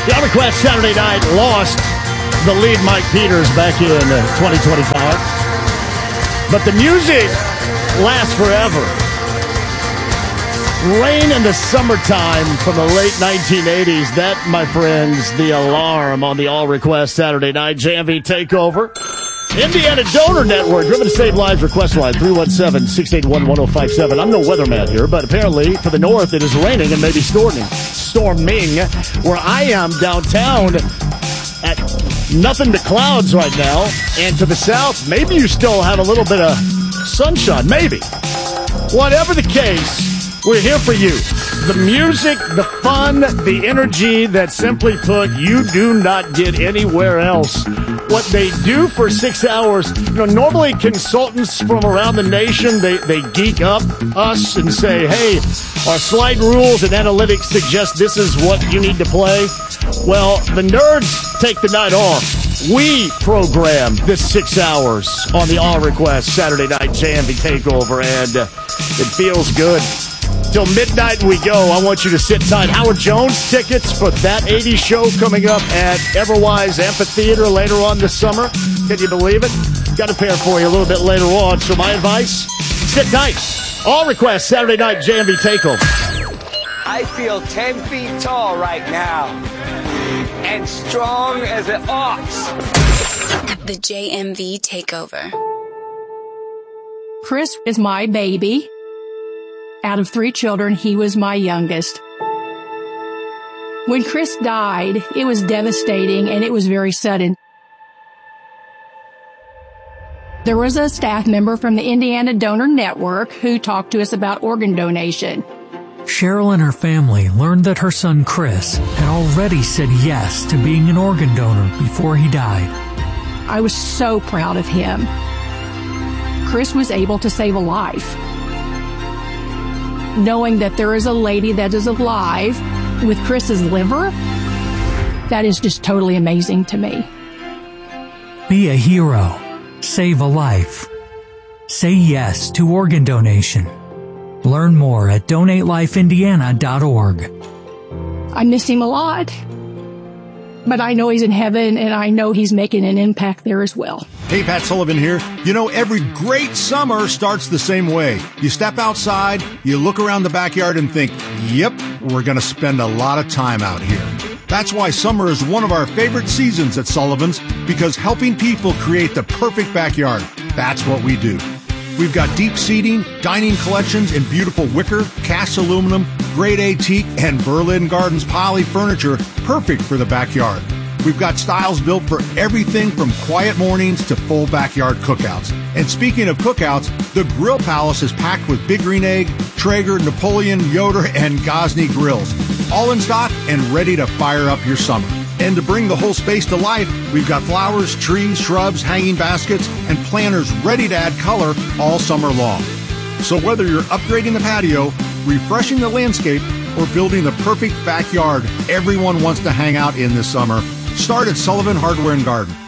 The Request Saturday night lost the lead Mike Peters back in 2025. But the music lasts forever. Rain in the Summertime from the late 1980s. That, my friends, the alarm on the All Request Saturday night JMV Takeover. Indiana Donor Network, driven to save lives, request line 317-681-1057. I'm no weatherman here, but apparently to the north it is raining and maybe storming. Where I am downtown at nothing but clouds right now. And to the south, maybe you still have a little bit of sunshine, maybe. Whatever the case, we're here for you. The music, the fun, the energy that, simply put, you do not get anywhere else. What they do for 6 hours, normally consultants from around the nation, they geek up us and say, hey, our slide rules and analytics suggest this is what you need to play. Well, the nerds take the night off. We program this 6 hours on the All Request Saturday night JMV Takeover, and it feels good. Till midnight we go. I want you to sit tight. Howard Jones tickets for that 80s show coming up at Everwise Amphitheater later on this summer. Can you believe it? Got a pair for you a little bit later on. So my advice, sit tight. All Request Saturday night JMV Takeover. I feel 10 feet tall right now and strong as an ox. The JMV Takeover. Chris is my baby. Out of 3 children, he was my youngest. When Chris died, it was devastating and it was very sudden. There was a staff member from the Indiana Donor Network who talked to us about organ donation. Cheryl and her family learned that her son Chris had already said yes to being an organ donor before he died. I was so proud of him. Chris was able to save a life. Knowing that there is a lady that is alive with Chris's liver, that is just totally amazing to me. Be a hero. Save a life. Say yes to organ donation. Learn more at DonateLifeIndiana.org. I miss him a lot, but I know he's in heaven and I know he's making an impact there as well. Hey, Pat Sullivan here. Every great summer starts the same way. You step outside, you look around the backyard and think, yep, we're going to spend a lot of time out here. That's why summer is one of our favorite seasons at Sullivan's, because helping people create the perfect backyard, that's what we do. We've got deep seating, dining collections in beautiful wicker, cast aluminum, grade A teak, and Berlin Gardens poly furniture, perfect for the backyard. We've got styles built for everything from quiet mornings to full backyard cookouts. And speaking of cookouts, the Grill Palace is packed with Big Green Egg, Traeger, Napoleon, Yoder, and Gosney grills. All in stock and ready to fire up your summer. And to bring the whole space to life, we've got flowers, trees, shrubs, hanging baskets, and planters ready to add color all summer long. So whether you're upgrading the patio, refreshing the landscape, or building the perfect backyard everyone wants to hang out in this summer, start at Sullivan Hardware and Garden.